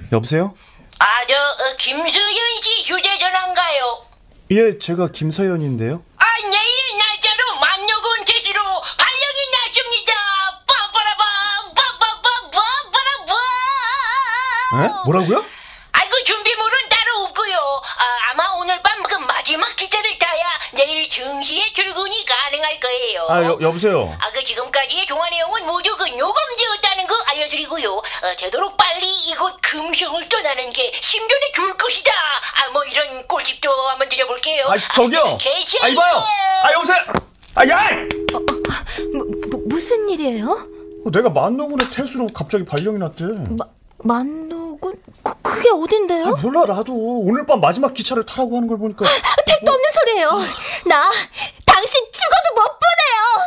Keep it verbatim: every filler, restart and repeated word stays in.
여보세요? 아, 저 어, 김수현 씨 휴대전화인가요? 예, 제가 김서연인데요. 아, 내일 날짜로 만료군 제주로 발령이 났습니다. 빠빠라밤 빠빠빰 빠빠라밤. 에? 뭐라고요? 아이고, 준비물은 따로 없고요. 아, 아마 오늘 밤 그 마지막 기차를 타야 내일 정시에 출근이 가능할 거예요. 아, 여, 여보세요? 아, 그 지금까지의 종화 내용은 모두 그 요금제였다는 거 알려드리고요. 어, 되도록 빨리 이곳 금성을 떠나는 게 심전에 좋을 것이다. 아, 뭐 이런 꿀팁도 한번 드려볼게요. 아, 저기요! 아, 계세요. 아, 이봐요! 아, 여보세요! 아, 야! 뭐, 뭐, 무슨 일이에요? 내가 만노군의 태수로 갑자기 발령이 났대. 마, 만노군? 그, 그게 어딘데요? 아, 몰라, 나도. 오늘 밤 마지막 기차를 타라고 하는 걸 보니까. 택도 없는 소리예요. 나 당신